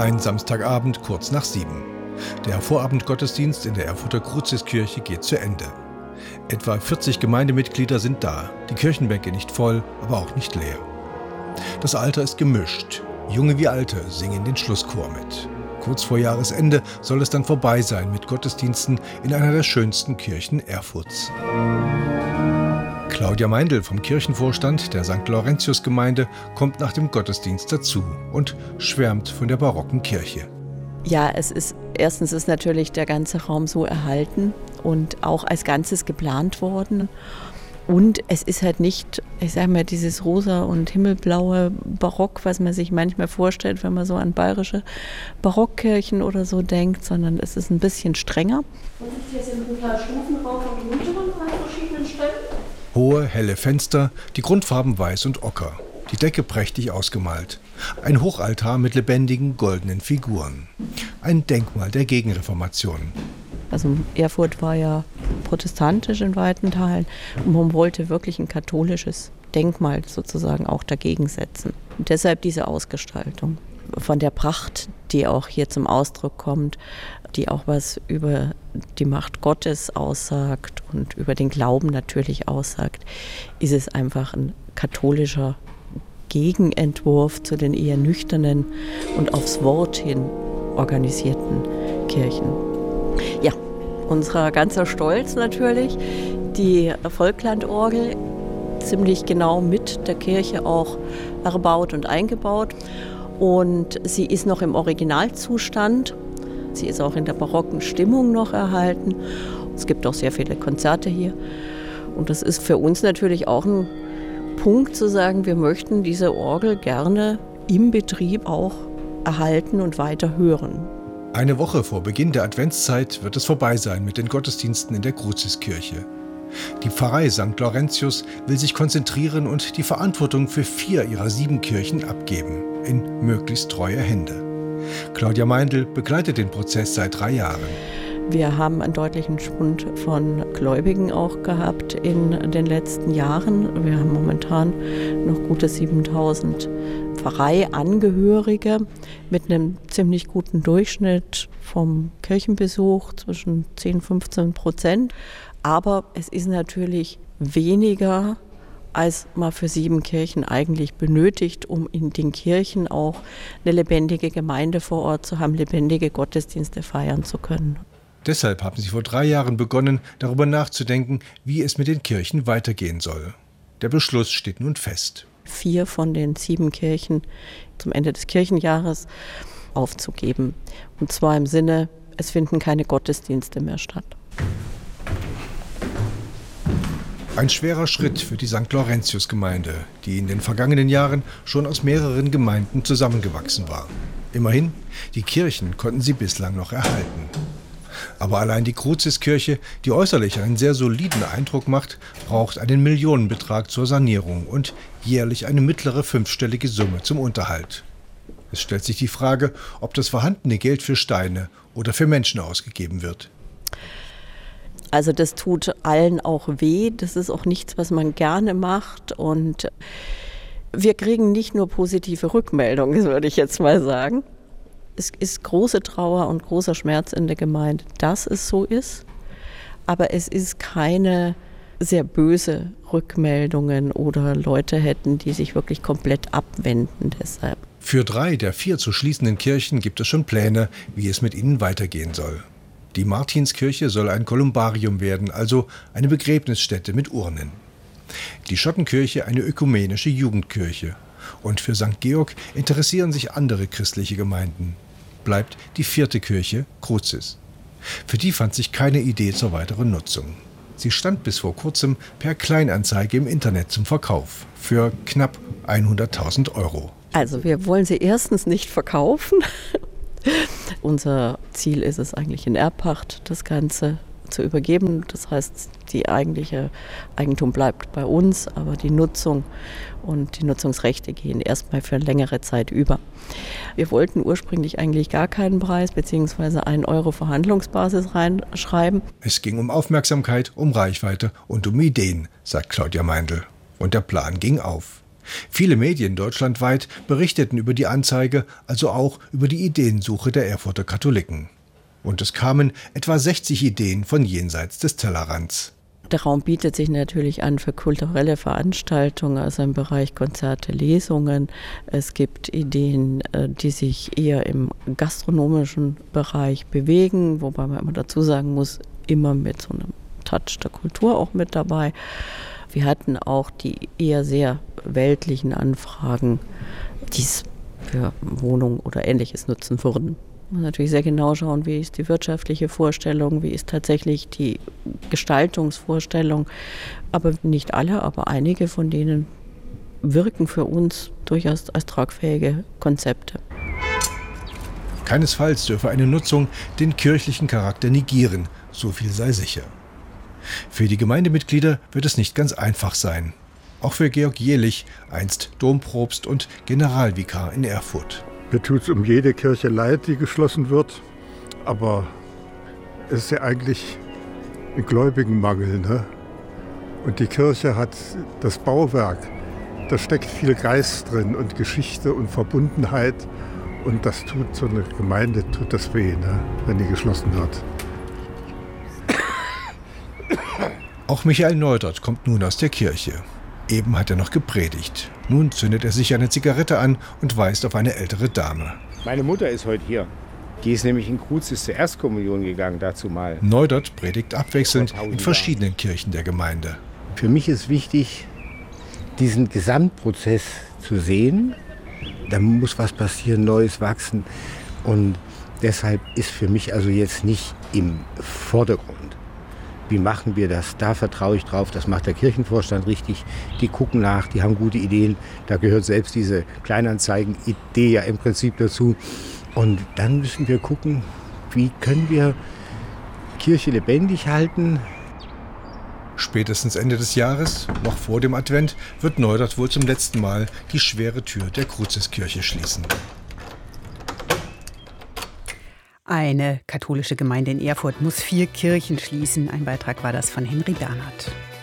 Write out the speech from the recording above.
Ein Samstagabend kurz nach 7. Der Vorabendgottesdienst in der Erfurter Cruciskirche geht zu Ende. Etwa 40 Gemeindemitglieder sind da, die Kirchenbänke nicht voll, aber auch nicht leer. Das Alter ist gemischt. Junge wie Alte singen den Schlusschor mit. Kurz vor Jahresende soll es dann vorbei sein mit Gottesdiensten in einer der schönsten Kirchen Erfurts. Claudia Meindl vom Kirchenvorstand der St. Laurentius-Gemeinde kommt nach dem Gottesdienst dazu und schwärmt von der barocken Kirche. Ja, erstens ist natürlich der ganze Raum so erhalten und auch als Ganzes geplant worden. Und es ist halt nicht, ich sage mal, dieses rosa und himmelblaue Barock, was man sich manchmal vorstellt, wenn man so an bayerische Barockkirchen oder so denkt, sondern es ist ein bisschen strenger. Und hier sind ein paar Stufen rauf und runter an verschiedenen Stellen. Hohe, helle Fenster, die Grundfarben weiß und ocker, die Decke prächtig ausgemalt. Ein Hochaltar mit lebendigen, goldenen Figuren. Ein Denkmal der Gegenreformation. Also Erfurt war ja protestantisch in weiten Teilen und man wollte wirklich ein katholisches Denkmal sozusagen auch dagegen setzen. Und deshalb diese Ausgestaltung. Von der Pracht, die auch hier zum Ausdruck kommt, die auch was über die Macht Gottes aussagt und über den Glauben natürlich aussagt, ist es einfach ein katholischer Gegenentwurf zu den eher nüchternen und aufs Wort hin organisierten Kirchen. Ja, unser ganzer Stolz natürlich, die Volklandorgel, ziemlich genau mit der Kirche auch erbaut und eingebaut. Und sie ist noch im Originalzustand. Sie ist auch in der barocken Stimmung noch erhalten. Es gibt auch sehr viele Konzerte hier. Und das ist für uns natürlich auch ein Punkt zu sagen, wir möchten diese Orgel gerne im Betrieb auch erhalten und weiter hören. Eine Woche vor Beginn der Adventszeit wird es vorbei sein mit den Gottesdiensten in der Cruciskirche. Die Pfarrei St. Laurentius will sich konzentrieren und die Verantwortung für 4 ihrer 7 Kirchen abgeben, in möglichst treue Hände. Claudia Meindl begleitet den Prozess seit 3 Jahren. Wir haben einen deutlichen Schwund von Gläubigen auch gehabt in den letzten Jahren. Wir haben momentan noch gute 7.000 Pfarreiangehörige mit einem ziemlich guten Durchschnitt vom Kirchenbesuch zwischen 10-15%. Aber es ist natürlich weniger, als man für 7 Kirchen eigentlich benötigt, um in den Kirchen auch eine lebendige Gemeinde vor Ort zu haben, lebendige Gottesdienste feiern zu können. Deshalb haben sie vor 3 Jahren begonnen, darüber nachzudenken, wie es mit den Kirchen weitergehen soll. Der Beschluss steht nun fest. 4 von den 7 Kirchen zum Ende des Kirchenjahres aufzugeben. Und zwar im Sinne, es finden keine Gottesdienste mehr statt. Ein schwerer Schritt für die St. Laurentius-Gemeinde, die in den vergangenen Jahren schon aus mehreren Gemeinden zusammengewachsen war. Immerhin, die Kirchen konnten sie bislang noch erhalten. Aber allein die Cruciskirche, die äußerlich einen sehr soliden Eindruck macht, braucht einen Millionenbetrag zur Sanierung und jährlich eine mittlere 5-stellige Summe zum Unterhalt. Es stellt sich die Frage, ob das vorhandene Geld für Steine oder für Menschen ausgegeben wird. Also das tut allen auch weh, das ist auch nichts, was man gerne macht und wir kriegen nicht nur positive Rückmeldungen, würde ich jetzt mal sagen. Es ist große Trauer und großer Schmerz in der Gemeinde, dass es so ist, aber es ist keine sehr böse Rückmeldungen oder Leute hätten, die sich wirklich komplett abwenden deshalb. Für 3 der 4 zu schließenden Kirchen gibt es schon Pläne, wie es mit ihnen weitergehen soll. Die Martinskirche soll ein Kolumbarium werden, also eine Begräbnisstätte mit Urnen. Die Schottenkirche eine ökumenische Jugendkirche. Und für St. Georg interessieren sich andere christliche Gemeinden. Bleibt die 4. Kirche, Crucis. Für die fand sich keine Idee zur weiteren Nutzung. Sie stand bis vor kurzem per Kleinanzeige im Internet zum Verkauf für knapp 100.000 €. Also wir wollen sie erstens nicht verkaufen. Unser Ziel ist es eigentlich in Erbpacht, das Ganze zu übergeben. Das heißt, die eigentliche Eigentum bleibt bei uns, aber die Nutzung und die Nutzungsrechte gehen erstmal für eine längere Zeit über. Wir wollten ursprünglich eigentlich gar keinen Preis bzw. 1 € Verhandlungsbasis reinschreiben. Es ging um Aufmerksamkeit, um Reichweite und um Ideen, sagt Claudia Meindl. Und der Plan ging auf. Viele Medien deutschlandweit berichteten über die Anzeige, also auch über die Ideensuche der Erfurter Katholiken. Und es kamen etwa 60 Ideen von jenseits des Tellerrands. Der Raum bietet sich natürlich an für kulturelle Veranstaltungen, also im Bereich Konzerte, Lesungen. Es gibt Ideen, die sich eher im gastronomischen Bereich bewegen, wobei man immer dazu sagen muss, immer mit so einem Touch der Kultur auch mit dabei. Wir hatten auch die eher sehr weltlichen Anfragen, die es für Wohnungen oder Ähnliches nutzen würden. Man muss natürlich sehr genau schauen, wie ist die wirtschaftliche Vorstellung, wie ist tatsächlich die Gestaltungsvorstellung. Aber nicht alle, aber einige von denen wirken für uns durchaus als tragfähige Konzepte. Keinesfalls dürfe eine Nutzung den kirchlichen Charakter negieren, so viel sei sicher. Für die Gemeindemitglieder wird es nicht ganz einfach sein. Auch für Georg Jehlich, einst Dompropst und Generalvikar in Erfurt. Mir tut es um jede Kirche leid, die geschlossen wird, aber es ist ja eigentlich ein Gläubigenmangel, ne? Und die Kirche hat das Bauwerk, da steckt viel Geist drin und Geschichte und Verbundenheit und das tut so eine Gemeinde, tut das weh, ne? Wenn die geschlossen wird. Auch Michael Neudert kommt nun aus der Kirche. Eben hat er noch gepredigt. Nun zündet er sich eine Zigarette an und weist auf eine ältere Dame. Meine Mutter ist heute hier. Die ist nämlich in Kruzis zur Erstkommunion gegangen, dazu mal. Neudert predigt abwechselnd in verschiedenen Kirchen der Gemeinde. Für mich ist wichtig, diesen Gesamtprozess zu sehen. Da muss was passieren, Neues wachsen. Und deshalb ist für mich also jetzt nicht im Vordergrund. Wie machen wir das? Da vertraue ich drauf, das macht der Kirchenvorstand richtig. Die gucken nach, die haben gute Ideen. Da gehört selbst diese Kleinanzeigen-Idee ja im Prinzip dazu. Und dann müssen wir gucken, wie können wir Kirche lebendig halten. Spätestens Ende des Jahres, noch vor dem Advent, wird Neudert wohl zum letzten Mal die schwere Tür der Kruziskirche schließen. Eine katholische Gemeinde in Erfurt muss 4 Kirchen schließen. Ein Beitrag war das von Henry Bernhard.